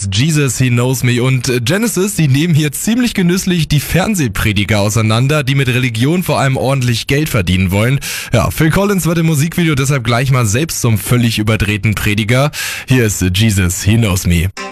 das Jesus, He Knows Me. Und Genesis, die nehmen hier ziemlich genüsslich die Fernsehprediger auseinander, die mit Religion vor allem ordentlich Geld verdienen wollen. Ja, Phil Collins wird im Musikvideo deshalb gleich mal selbst zum völlig überdrehten Prediger. Hier ist Jesus, He Knows Me.